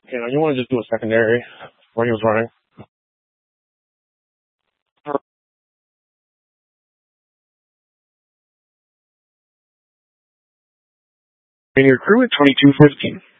You want to just do a secondary when he was running. In your crew at 2215.